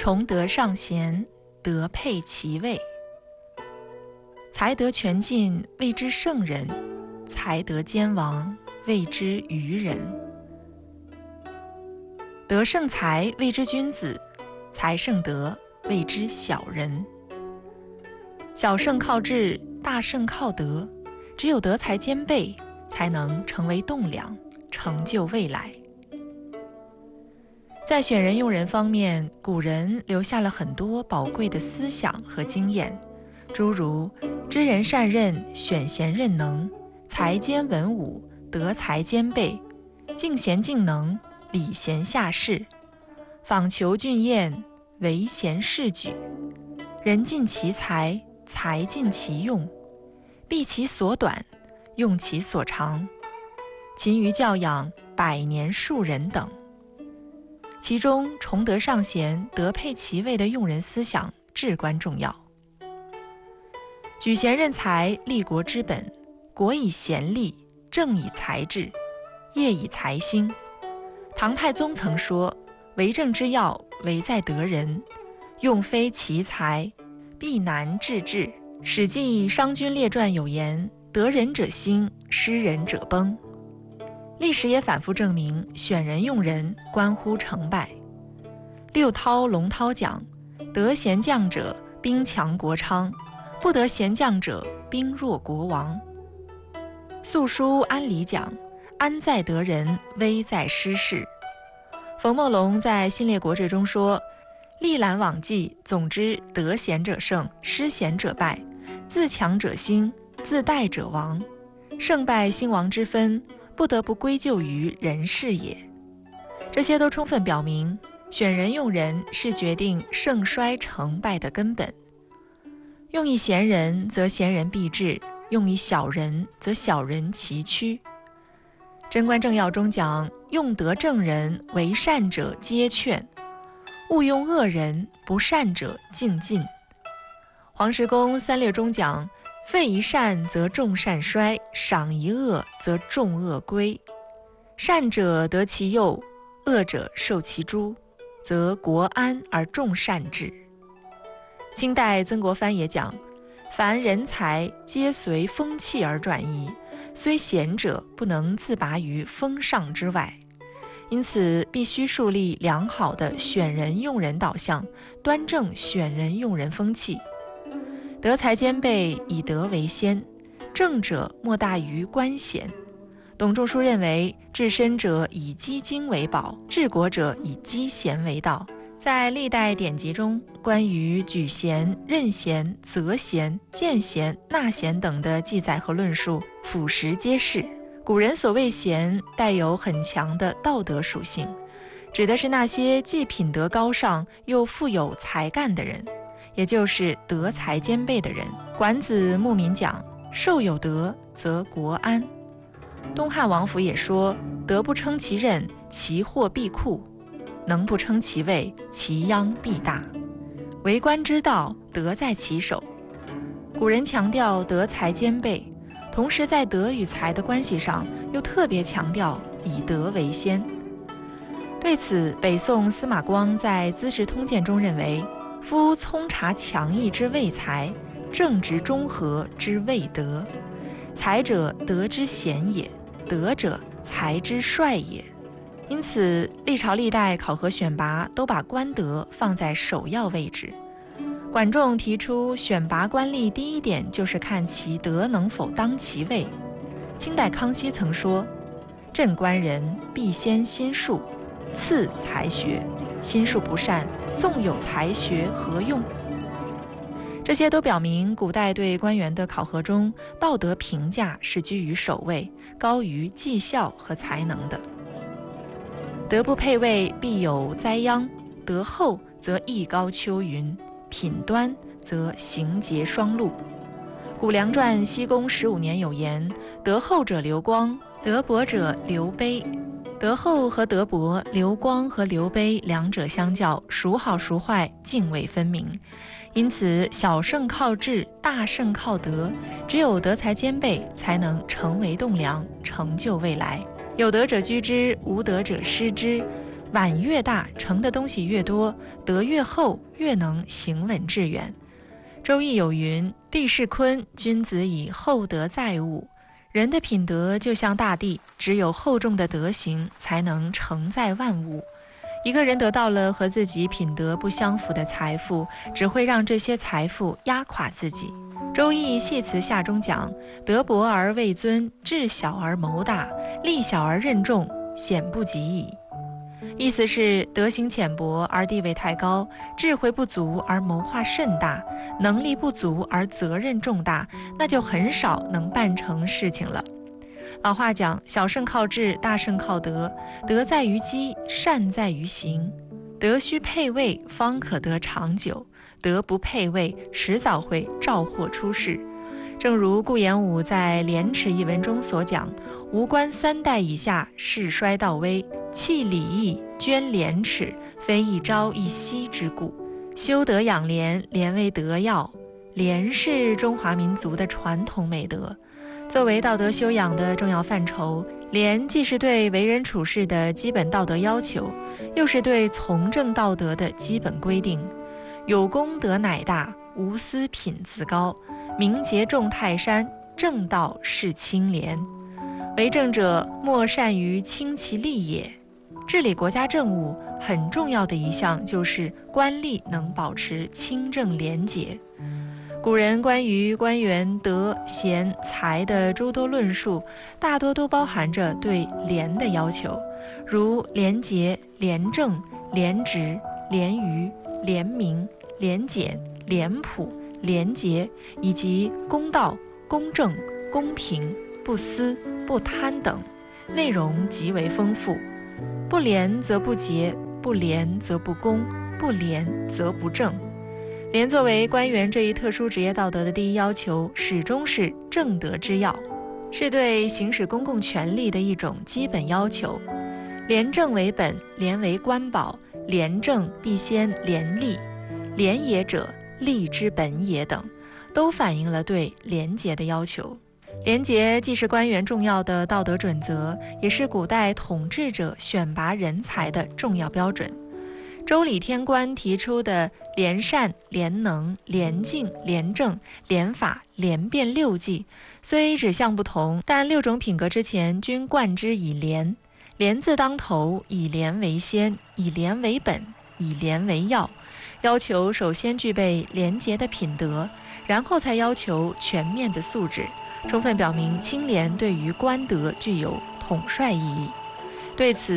崇德尚贤，德配其位。才德全尽，谓之圣人；才德兼亡，谓之愚人。德胜才，谓之君子；才胜德，谓之小人。小胜靠智，大胜靠德，只有德才兼备，才能成为栋梁，成就未来。在选人用人方面，古人留下了很多宝贵的思想和经验，诸如知人善任、选贤任能、才兼文武、德才兼备、敬贤敬能、礼贤下士、访求俊彦、唯贤是举、人尽其才，才尽其用、避其所短，用其所长、勤于教养，百年树人等。其中崇德尚贤，德配其位的用人思想至关重要。举贤任才，立国之本，国以贤立，政以才治，业以才兴。唐太宗曾说，为政之要，唯在得人，用非其才，必难治治。史记商君列传有言，得人者兴，失人者崩。历史也反复证明，选人用人关乎成败。六韬龙韬讲，得贤将者，兵强国昌；不得贤将者，兵弱国亡。素书安里讲，安在得人，危在失事。冯梦龙在《新列国志》中说，历览往迹，总之得贤者胜，失贤者败，自强者兴，自怠者亡。胜败兴亡之分，不得不归咎于人事也。这些都充分表明，选人用人是决定盛衰成败的根本。用一贤人，则贤人必至；用一小人，则小人其趋。贞观政要中讲，用得正人，为善者皆劝；勿用恶人，不善者敬进。黄石公三略中讲，废一善则众善衰，赏一恶则众恶归。善者得其佑，恶者受其诛，则国安而众善治。清代曾国藩也讲，凡人才皆随风气而转移，虽贤者不能自拔于风尚之外。因此必须树立良好的选人用人导向，端正选人用人风气。德才兼备，以德为先，正者莫大于官贤。董仲舒认为，治身者以积精为宝，治国者以积贤为道。在历代典籍中，关于举贤、任贤、择贤、荐贤、纳贤等的记载和论述，俯拾皆是。古人所谓贤，带有很强的道德属性，指的是那些既品德高尚又富有才干的人，也就是德才兼备的人。管子牧民讲，受有德，则国安。东汉王府也说，德不称其任，其祸必酷；能不称其位，其殃必大。为官之道，德在其手。古人强调德才兼备，同时在德与才的关系上又特别强调以德为先。对此，北宋司马光在《资治通鉴》中认为，夫聪察强毅之谓才，正直中和之谓德。才者，德之贤也；德者，才之帅也。因此，历朝历代考核选拔都把官德放在首要位置。管仲提出，选拔官吏第一点就是看其德能否当其位。清代康熙曾说，朕官人必先心术，次才学。心术不善，纵有才学何用？这些都表明，古代对官员的考核中，道德评价是居于首位，高于绩效和才能的。德不配位，必有灾殃；德厚则艺高秋云，品端则行节双禄。古梁传西公15年有言，德厚者刘光，德薄者刘卑。德厚和德薄，刘光和刘卑两者相较，孰好孰坏，泾渭分明。因此，小胜靠智，大胜靠德，只有德才兼备，才能成为栋梁，成就未来。有德者居之，无德者失之。 碗越大，盛的东西越多，德越厚，越能行稳致远。周易有云：地势坤，君子以厚德载物。人的品德就像大地，只有厚重的德行才能承载万物。一个人得到了和自己品德不相符的财富，只会让这些财富压垮自己。周易系辞下中讲：德薄而位尊，智小而谋大，力小而任重，显不及矣。意思是德行浅薄而地位太高，智慧不足而谋划甚大，能力不足而责任重大，那就很少能办成事情了。老话讲，小胜靠智，大胜靠德，德在于机，善在于行。德须配位，方可得长久；德不配位，迟早会肇祸出世。正如顾炎武在《廉耻》一文中所讲：吾观3代以下，世衰道危，弃礼义，捐廉耻，非一朝一夕之故。修德养廉，廉为德要。廉是中华民族的传统美德，作为道德修养的重要范畴，廉既是对为人处事的基本道德要求，又是对从政道德的基本规定。有功德乃大，无私品自高。名节重泰山，正道是清廉。为政者莫善于轻其利也。治理国家政务很重要的一项就是官吏能保持清正廉洁。古人关于官员德贤才的诸多论述，大多都包含着对廉的要求，如廉洁、廉政、廉直、廉愚、廉明、廉简、廉朴、廉洁，以及公道、公正、公平、不私、不贪等，内容极为丰富。不廉则不洁，不廉则不公，不廉则不正。廉作为官员这一特殊职业道德的第一要求，始终是正德之要，是对行使公共权力的一种基本要求。廉政为本，廉为官宝，廉政必先廉吏，廉也者，吏之本也等，都反映了对廉洁的要求。廉洁既是官员重要的道德准则，也是古代统治者选拔人才的重要标准。周礼天官提出的廉善、廉能、廉敬、廉政、廉法、廉辩6纪，虽指向不同，但6种品格之前均冠之以廉。廉字当头，以廉为先，以廉为本，以廉为要。要求首先具备廉洁的品德，然后才要求全面的素质，充分表明清廉对于官德具有统帅意义。对此，